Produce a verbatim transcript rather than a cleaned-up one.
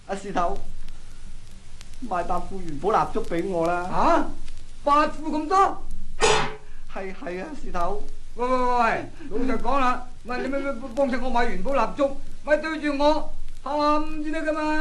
阿事頭，買百副元寶蠟燭俾我啦。 吓，八副咁多？ 係係啊，事頭。 喂喂喂喂，老實講啦，喂，你咪咪幫襯我買元寶蠟燭，咪對住我喊至得噶嘛？